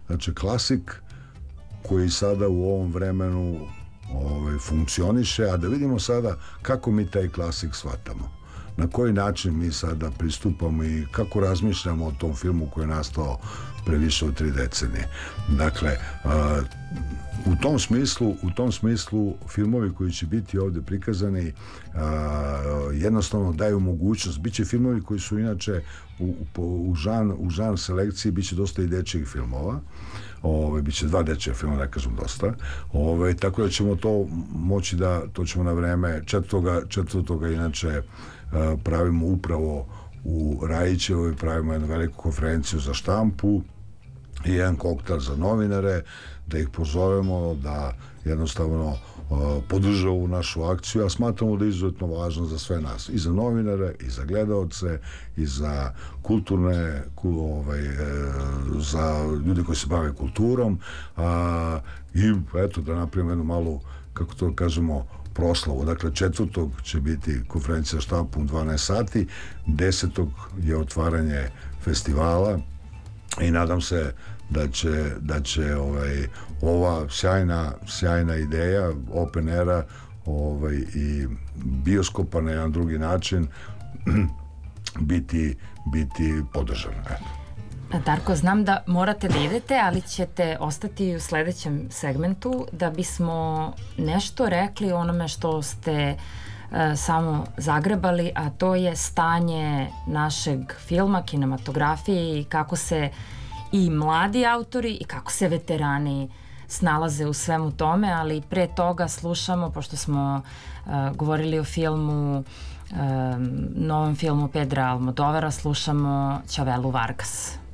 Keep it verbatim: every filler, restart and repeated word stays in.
znači klasik koji sada u ovom vremenu ovaj, funkcioniše, a da vidimo sada kako mi taj klasik shvatamo, na koji način mi sada pristupamo i kako razmišljamo o tom filmu koji je nastao pre više od tri decenije. Dakle, a, u tom smislu, u tom smislu filmovi koji će biti ovde prikazani a, jednostavno daju mogućnost. Biće filmovi koji su inače u, u, u, žan, u žan selekciji biće dosta i dečjih filmova. Ove, biće dva dečja filma, ne kažem dosta. Ove, tako da ćemo to moći da, to ćemo na vreme četvrtoga, četvrtoga inače a, pravimo upravo u Rajićevoj, pravimo jednu veliku konferenciju za štampu i jedan koktel za novinare, da ih pozovemo da jednostavno uh, podrže ovu našu akciju, a smatramo da je izuzetno važno za sve nas, i za novinare, i za gledaoce, i za kulturne, ku, ovaj, e, za ljudi koji se bave kulturom, a, i eto da napravimo jednu malu, kako to kažemo, proslavu. Dakle, četvrtog će biti konferencija štampu u dvanaest sati, desetog je otvaranje festivala i nadam se da će, da će ovaj, ova sjajna, sjajna ideja open era ovaj, i bioskopa na jedan drugi način biti, biti podržana. Eto. Darko, znam da morate da idete, ali ćete ostati u sledećem segmentu da bismo nešto rekli o onome što ste uh, samo zagrebali, a to je stanje našeg filma, kinematografije i kako se i mladi autori i kako se veterani snalaze u svemu tome, ali pre toga slušamo, pošto smo uh, govorili o filmu, uh, novom filmu Pedra Almodovara, slušamo Chavelu Vargas.